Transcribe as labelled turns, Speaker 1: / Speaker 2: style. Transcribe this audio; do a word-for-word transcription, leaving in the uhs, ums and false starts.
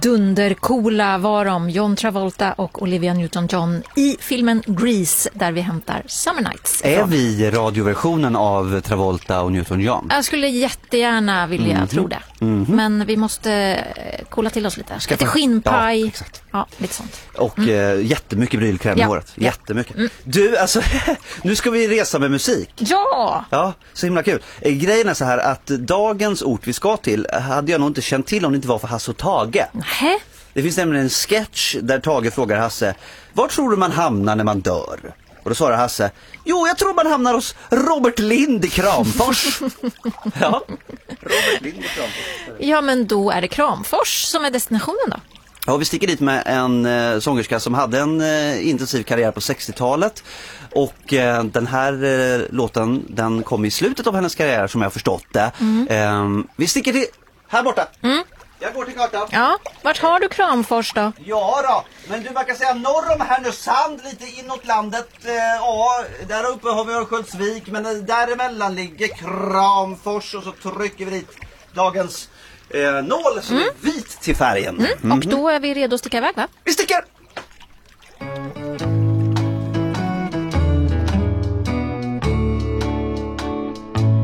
Speaker 1: Dundercoola var de, John Travolta och Olivia Newton-John i filmen Grease, där vi hämtar Summer Nights ifrån.
Speaker 2: Är vi radioversionen av Travolta och Newton-John?
Speaker 1: Jag skulle jättegärna vilja mm-hmm. tro det. Mm-hmm. Men vi måste kolla till oss lite. Skaffa... Lite skinnpaj. Ja, exakt. Ja, lite sånt.
Speaker 2: Och mm. äh, jättemycket brylkräm i
Speaker 1: ja.
Speaker 2: håret. Jättemycket. Mm. Du, alltså, nu ska vi resa med musik.
Speaker 1: Ja!
Speaker 2: Ja, så himla kul. Eh, grejen är så här att dagens ort vi ska till hade jag nog inte känt till om det inte var för Hasse och Tage.
Speaker 1: Nähä?
Speaker 2: Det finns nämligen en sketch där Tage frågar Hasse: var tror du man hamnar när man dör? Och då svarar Hasse: jo, jag tror man hamnar hos Robert Lind i Kramfors. Ja, Robert Lind i Kramfors.
Speaker 1: Ja, men då är det Kramfors som är destinationen då.
Speaker 2: Ja, vi sticker dit med en eh, sångerska som hade en eh, intensiv karriär på sextiotalet. Och eh, den här eh, låten, den kom i slutet av hennes karriär som jag har förstått det. Mm. Eh, vi sticker till här borta. Mm. Jag går till kartan.
Speaker 1: Ja, vart har du Kramfors då?
Speaker 2: Ja då, men du verkar säga norr om Härnösand, lite inåt landet. Eh, ja, där uppe har vi Örnsköldsvik, men däremellan ligger Kramfors. Och så trycker vi dit dagens eh, nål som mm. är vit till färgen.
Speaker 1: Mm. Mm. Och då är vi redo att sticka iväg, va?
Speaker 2: Vi sticker!